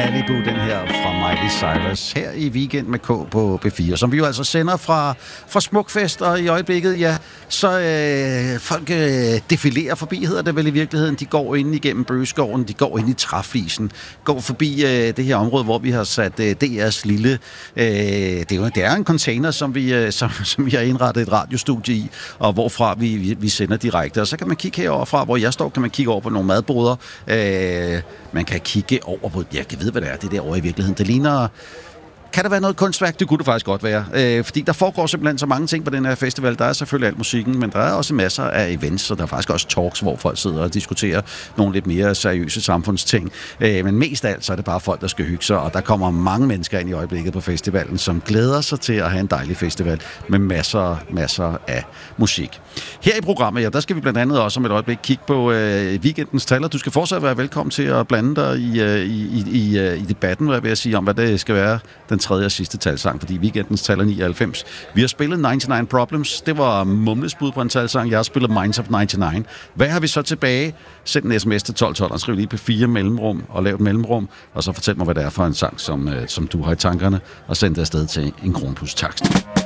Malibu, den her fra Miley Cyrus, her i Weekend med K på B4, som vi jo altså sender fra Smukfest, og i øjeblikket, ja, så folk defilerer forbi, hedder det vel i virkeligheden. De går ind igennem Bøgeskoven, de går ind i træflisen, går forbi det her område, hvor vi har sat DR's lille, det er en container, som vi har indrettet et radiostudie i, og hvorfra vi sender direkte. Og så kan man kigge herover fra, hvor jeg står, kan man kigge over på nogle madboder. Man kan kigge over på, jeg ved, hvad det er, det derovre i virkeligheden. Det ligner... Kan der være noget kunstværk? Det kunne det faktisk godt være. Fordi der foregår simpelthen så mange ting på den her festival. Der er selvfølgelig alt musikken, men der er også masser af events, og der er faktisk også talks, hvor folk sidder og diskuterer nogle lidt mere seriøse samfundsting. Men mest af alt, så er det bare folk, der skal hygge sig, og der kommer mange mennesker ind i øjeblikket på festivalen, som glæder sig til at have en dejlig festival med masser af musik. Her i programmet, ja, der skal vi blandt andet også om et øjeblik kigge på weekendens taler. Du skal fortsat være velkommen til at blande dig i debatten, hvad jeg vil sige, om hvad det skal være den tredje og sidste talsang, fordi weekendens taler 99. Vi har spillet 99 Problems. Det var mumlesbud på en talsang. Jeg har spillet Minds of 99. Hvad har vi så tilbage? Send en sms til 1212 og skriv lige på 4 mellemrum og lav et mellemrum, og så fortæl mig, hvad det er for en sang, som du har i tankerne, og send det afsted til en kronplustakst.